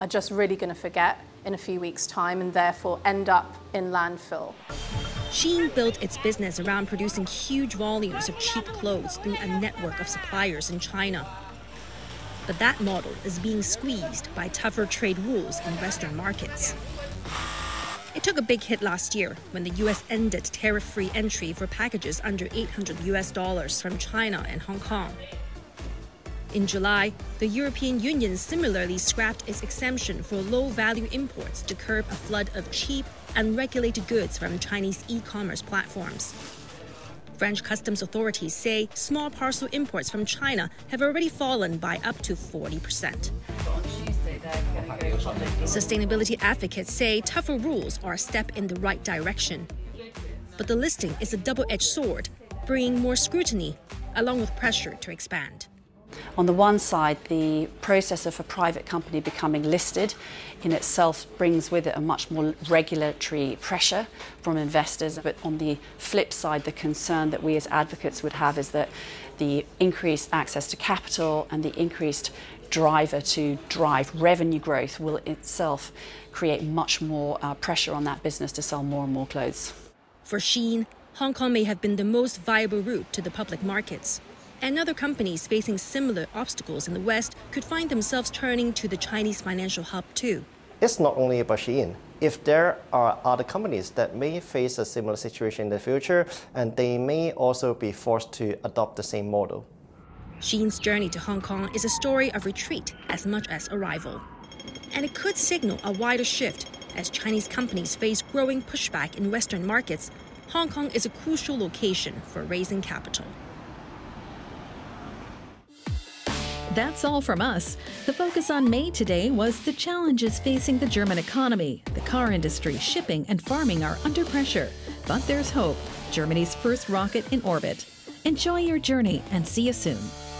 are just really going to forget in a few weeks' time and therefore end up in landfill. Shein built its business around producing huge volumes of cheap clothes through a network of suppliers in China. But that model is being squeezed by tougher trade rules in Western markets. It took a big hit last year when the US ended tariff-free entry for packages under $800 from China and Hong Kong. In July, the European Union similarly scrapped its exemption for low-value imports to curb a flood of cheap, unregulated goods from Chinese e-commerce platforms. French customs authorities say small parcel imports from China have already fallen by up to 40%. Sustainability advocates say tougher rules are a step in the right direction. But the listing is a double-edged sword, bringing more scrutiny along with pressure to expand. On the one side, the process of a private company becoming listed in itself brings with it a much more regulatory pressure from investors. But on the flip side, the concern that we as advocates would have is that the increased access to capital and the increased driver to drive revenue growth will itself create much more pressure on that business to sell more and more clothes. For Shein, Hong Kong may have been the most viable route to the public markets. And other companies facing similar obstacles in the West could find themselves turning to the Chinese financial hub too. It's not only about Shein. If there are other companies that may face a similar situation in the future, and they may also be forced to adopt the same model. Shein's journey to Hong Kong is a story of retreat as much as arrival. And it could signal a wider shift as Chinese companies face growing pushback in Western markets. Hong Kong is a crucial location for raising capital. That's all from us. The focus on May today was the challenges facing the German economy. The car industry, shipping, and farming are under pressure. But there's hope. Germany's first rocket in orbit. Enjoy your journey and see you soon.